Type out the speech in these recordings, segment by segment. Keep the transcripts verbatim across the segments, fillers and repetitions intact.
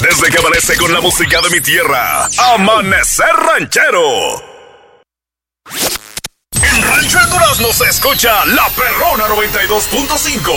Desde que amanece con la música de mi tierra, Amanecer Ranchero. En Rancho El Durazno se escucha La Perrona noventa y dos punto cinco.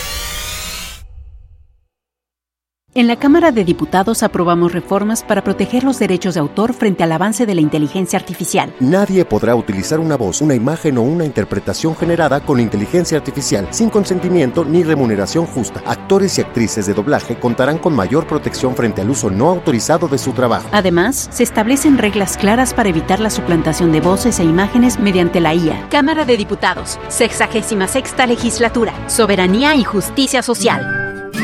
En la Cámara de Diputados aprobamos reformas para proteger los derechos de autor frente al avance de la inteligencia artificial. Nadie podrá utilizar una voz, una imagen o una interpretación generada con inteligencia artificial sin consentimiento ni remuneración justa. Actores y actrices de doblaje contarán con mayor protección frente al uso no autorizado de su trabajo. Además, se establecen reglas claras para evitar la suplantación de voces e imágenes mediante la I A. Cámara de Diputados, sexagésima sexta legislatura, soberanía y justicia social.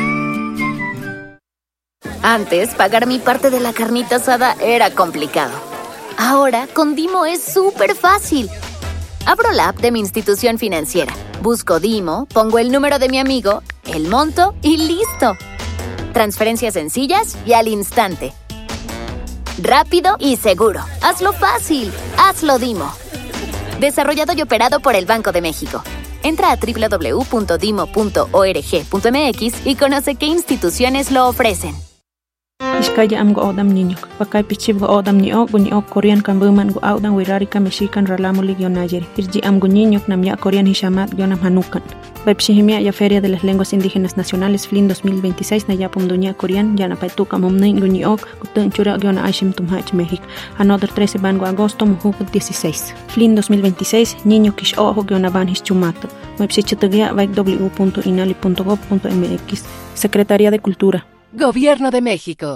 Antes, pagar mi parte de la carnita asada era complicado. Ahora, con Dimo es súper fácil. Abro la app de mi institución financiera, busco Dimo, pongo el número de mi amigo, el monto y ¡listo! Transferencias sencillas y al instante. Rápido y seguro. Hazlo fácil. Hazlo Dimo. Desarrollado y operado por el Banco de México. Entra a doble u doble u doble u punto dimo punto org punto m x y conoce qué instituciones lo ofrecen. Iskaya am go odam niñok, pakay pichib go odam niok, gunyok Korean kan buman go audan wirari kan mexican ralamulig yonayeri. Irji am go niñok nam ya Korean hishamat yonam hanukan. Webshihimia ya Feria de las Lenguas Indígenas Nacionales F L I N dos mil veintiséis na yapum dunya Korean yana paituka momnin gunyok, gutun chura yona aishim tumhach México. Another trece bango agosto muhuk dieciséis. F L I N dos mil veintiséis niño kish ojo yona ban hischumato. Webshichitagia vaik w w w punto inali punto gov punto m x. Secretaría de Cultura. Gobierno de México.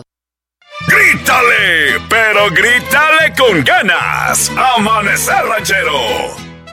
¡Grítale! Pero grítale con ganas. Amanecer Ranchero.